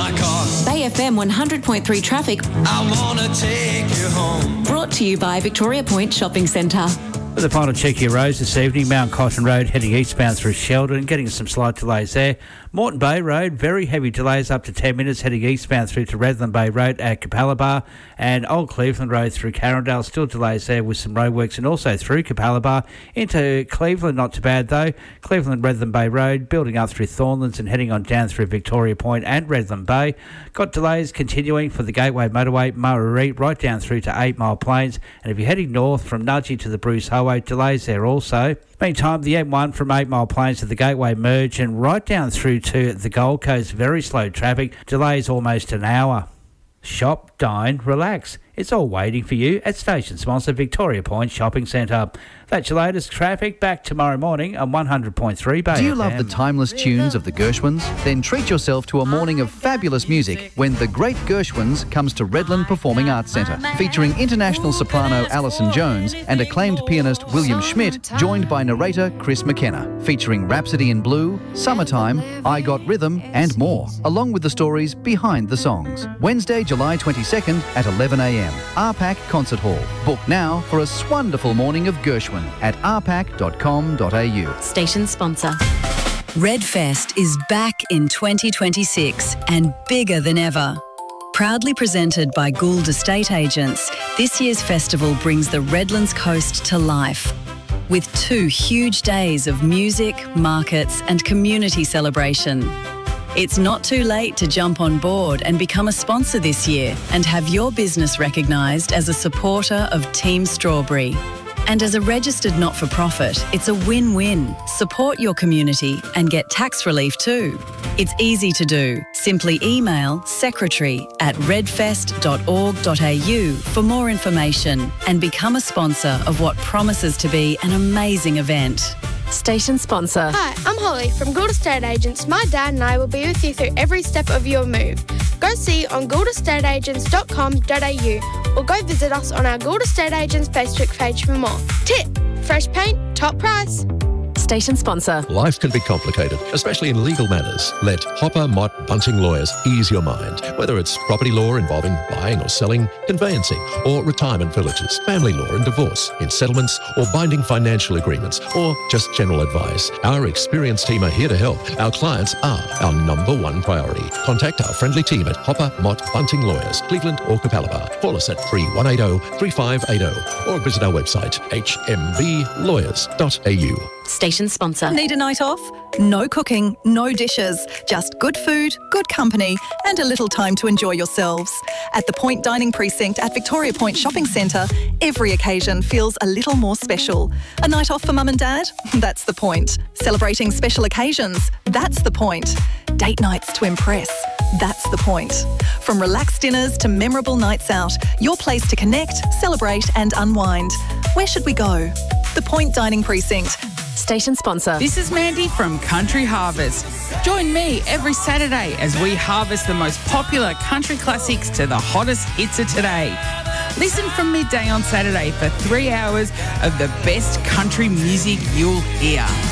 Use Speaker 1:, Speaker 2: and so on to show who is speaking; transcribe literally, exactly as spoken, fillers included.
Speaker 1: my car.
Speaker 2: Bay F M one hundred point three traffic.
Speaker 1: I wanna take you home.
Speaker 2: Brought to you by Victoria Point Shopping Centre.
Speaker 3: For the final check of your roads this evening, Mount Cotton Road heading eastbound through Sheldon, getting some slight delays there. Moreton Bay Road, very heavy delays up to ten minutes heading eastbound through to Redland Bay Road at Capalaba, and Old Cleveland Road through Carindale, still delays there with some roadworks, and also through Capalaba into Cleveland, not too bad though. Cleveland Redland Bay Road building up through Thornlands and heading on down through Victoria Point and Redland Bay. Got delays continuing for the Gateway Motorway, Murray right down through to Eight Mile Plains, and if you're heading north from Nudgee to the Bruce Highway, delays there also. Meantime, the M one from Eight Mile Plains to the Gateway Merge and right down through to the Gold Coast, very slow traffic, delays almost an hour. Shop, dine, relax. It's all waiting for you at station sponsor Victoria Point Shopping Centre. That's your latest traffic. Back tomorrow morning on one hundred point three Bay
Speaker 4: Do you
Speaker 3: F M.
Speaker 4: love the timeless tunes of the Gershwins? Then treat yourself to a morning of fabulous music when The Great Gershwins comes to Redland Performing Arts Centre, featuring international soprano Alison Jones and acclaimed pianist William Schmidt, joined by narrator Chris McKenna, featuring Rhapsody in Blue, Summertime, I Got Rhythm and more, along with the stories behind the songs. Wednesday, July twenty-second at eleven a m. R PAC Concert Hall. Book now for a swonderful morning of Gershwin at r pac dot com dot a u.
Speaker 2: Station sponsor.
Speaker 5: Redfest is back in twenty twenty-six and bigger than ever. Proudly presented by Gould Estate Agents, this year's festival brings the Redlands coast to life. With two huge days of music, markets and community celebration. It's not too late to jump on board and become a sponsor this year and have your business recognised as a supporter of Team Strawberry. And as a registered not-for-profit, it's a win-win. Support your community and get tax relief too. It's easy to do. Simply email secretary at redfest dot org dot a u for more information and become a sponsor of what promises to be an amazing event.
Speaker 2: Station sponsor.
Speaker 6: Hi, I'm Holly from Gould Estate Agents. My dad and I will be with you through every step of your move. Go see on gould estate agents dot com dot a u or go visit us on our Gould Estate Agents Facebook page for more. Tip, fresh paint, top price.
Speaker 2: Station sponsor.
Speaker 7: Life can be complicated, especially in legal matters. Let Hopper, Mott, Bunting Lawyers ease your mind. Whether it's property law involving buying or selling, conveyancing, or retirement villages, family law and divorce, in settlements or binding financial agreements, or just general advice, our experienced team are here to help. Our clients are our number one priority. Contact our friendly team at Hopper, Mott, Bunting Lawyers, Cleveland or Capalaba. Call us at three one eight zero, three five eight zero or visit our website h m b lawyers dot a u.
Speaker 2: Station sponsor.
Speaker 8: Need a night off? No cooking, no dishes, just good food, good company and a little time to enjoy yourselves. At the Point Dining Precinct at Victoria Point Shopping Centre, every occasion feels a little more special. A night off for mum and dad? That's the point. Celebrating special occasions? That's the point. Date nights to impress? That's the point. From relaxed dinners to memorable nights out, your place to connect, celebrate and unwind. Where should we go? The Point Dining Precinct.
Speaker 2: Station sponsor.
Speaker 9: This is Mandy from Country Harvest. Join me every Saturday as we harvest the most popular country classics to the hottest hits of today. Listen from midday on Saturday for three hours of the best country music you'll hear.